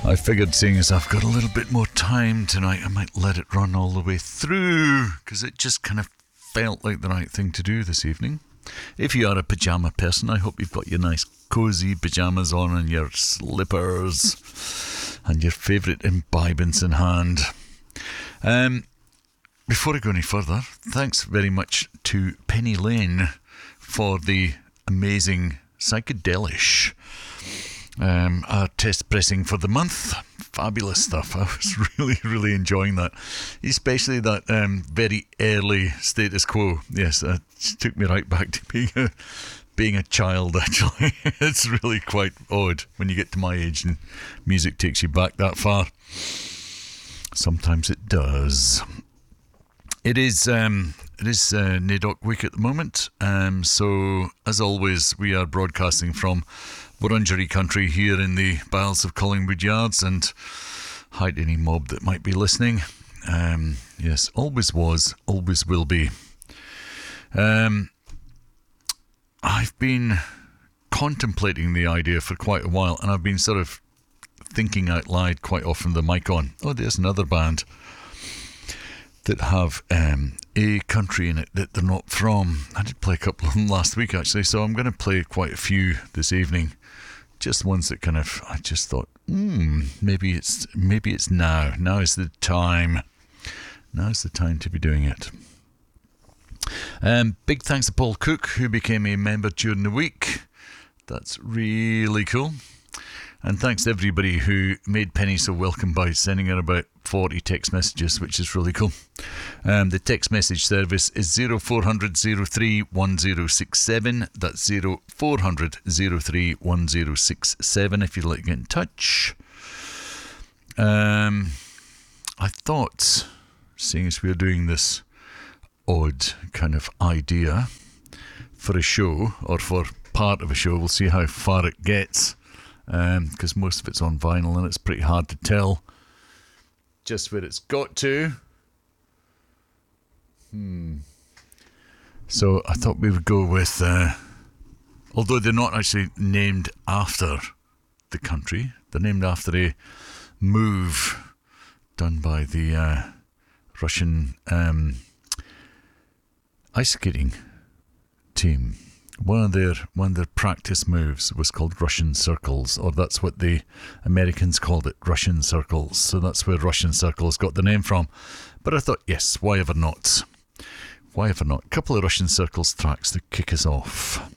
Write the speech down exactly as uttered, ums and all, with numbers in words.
I figured, seeing as I've got a little bit more time tonight, I might let it run all the way through, because it just kind of felt like the right thing to do this evening. If you are a pyjama person, I hope you've got your nice cosy pyjamas on and your slippers and your favourite imbibance in hand. Um, before I go any further, thanks very much to Penny Lane for the amazing Psychedelish um, our test pressing for the month. Fabulous stuff. I was really, really enjoying that, especially that um, very early Status Quo. Yes, that took me right back to being a being a child. Actually, it's really quite odd when you get to my age and music takes you back that far. Sometimes it does. It is um, it is uh, NAIDOC week at the moment, um, so as always we are broadcasting from Wurundjeri country here in the bowels of Collingwood Yards, and hi to any mob that might be listening. Um, yes, always was, always will be. Um, I've been contemplating the idea for quite a while, and I've been sort of thinking out loud quite often, the mic on. Oh, there's another band that have um, a country in it that they're not from. I did play a couple of them last week, actually, so I'm going to play quite a few this evening. Just ones that kind of, I just thought, hmm, maybe it's maybe it's now. Now is the time. Now is the time to be doing it. Um, big thanks to Paul Cook, who became a member during the week. That's really cool. And thanks to everybody who made Penny so welcome by sending her about forty text messages, which is really cool. Um, the text message service is zero four hundred zero three one zero six seven. That's zero four hundred zero three one zero six seven if you'd like to get in touch. Um, I thought, seeing as we're doing this odd kind of idea for a show, or for part of a show, we'll see how far it gets. Because um, most of it's on vinyl and it's pretty hard to tell just where it's got to. Hmm. So I thought we would go with, uh, although they're not actually named after the country, they're named after a move done by the uh, Russian um, ice skating team. One of their one of their practice moves was called Russian circles, or that's what the Americans called it, Russian circles. So that's where Russian circles got the name from. But I thought, yes, why ever not? Why ever not? A couple of Russian circles tracks to kick us off.